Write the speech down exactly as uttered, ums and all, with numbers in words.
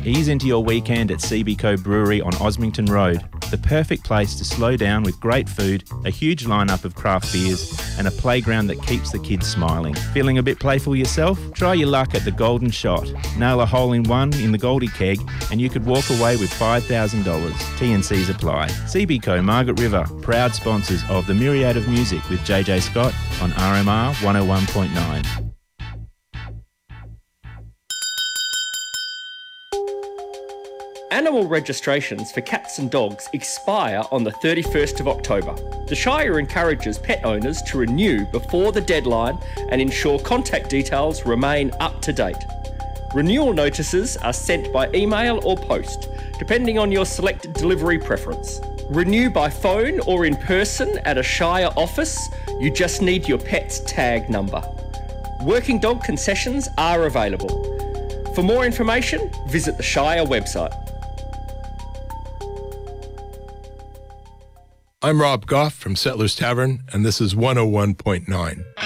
Ease into your weekend at Seabeco Brewery on Osmington Road, the perfect place to slow down with great food, a huge lineup of craft beers, and a playground that keeps the kids smiling. Feeling a bit playful yourself? Try your luck at the Golden Shot. Nail a hole in one in the Goldie Keg, and you could walk away with five thousand dollars. T and C's apply. Seabeco Margaret River, proud sponsors of The Myriad of Music with J J Scott on R M R one oh one point nine. Animal registrations for cats and dogs expire on the thirty-first of October. The Shire encourages pet owners to renew before the deadline and ensure contact details remain up to date. Renewal notices are sent by email or post, depending on your selected delivery preference. Renew by phone or in person at a Shire office. You just need your pet's tag number. Working dog concessions are available. For more information, visit the Shire website. I'm Rob Goff from Settlers Tavern, and this is one oh one point nine.